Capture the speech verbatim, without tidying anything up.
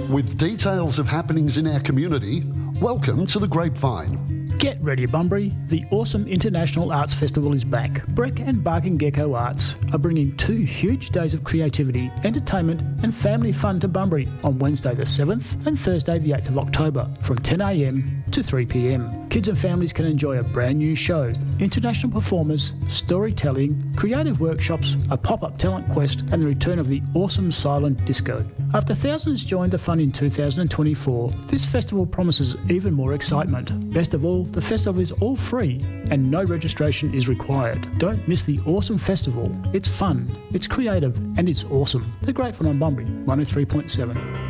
With details of happenings in our community, welcome to the Grapevine. Get ready, Bunbury. The awesome International Arts Festival is back. Breck and Barking Gecko Arts are bringing two huge days of creativity, entertainment and family fun to Bunbury on Wednesday the seventh and Thursday the eighth of October from ten a m to three p m. Kids and families can enjoy a brand new show, international performers, storytelling, creative workshops, a pop-up talent quest and the return of the awesome silent disco. After thousands joined the fun in two thousand twenty-four, this festival promises even more excitement. Best of all, the festival is all free and no registration is required. Don't miss the awesome festival. It's fun, it's creative and it's awesome. The Grapevine on Bunbury, one oh three point seven.